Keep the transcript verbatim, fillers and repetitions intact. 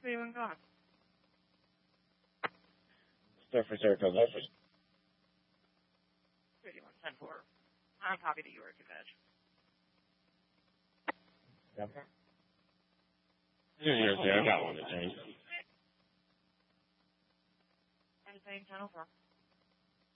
we even got? Stuff for Saratoga. thirty-one ten four. I'm copy to you or to veg. Yep. Yeah, I got one to change. Anything ten oh four.